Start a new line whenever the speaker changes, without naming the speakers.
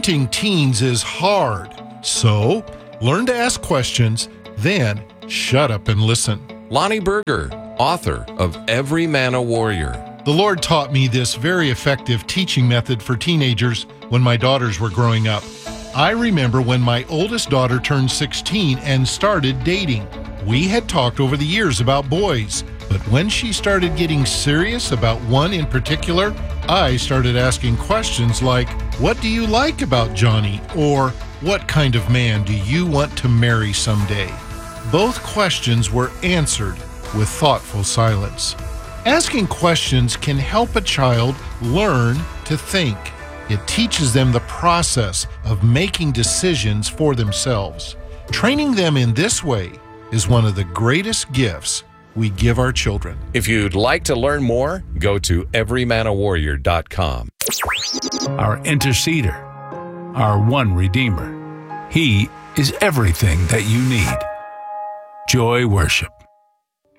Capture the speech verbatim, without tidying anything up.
Parenting teens is hard, so learn to ask questions, then shut up and listen.
Lonnie Berger, author of Every Man a Warrior.
The Lord taught me this very effective teaching method for teenagers when my daughters were growing up. I remember when my oldest daughter turned sixteen and started dating. We had talked over the years about boys, but when she started getting serious about one in particular, I started asking questions like, "What do you like about Johnny?" or "What kind of man do you want to marry someday?" Both questions were answered with thoughtful silence. Asking questions can help a child learn to think. It teaches them the process of making decisions for themselves. Training them in this way is one of the greatest gifts we give our children.
If you'd like to learn more, go to every man a warrior dot com.
Our interceder, our one Redeemer. He is everything that you need. Joy Worship.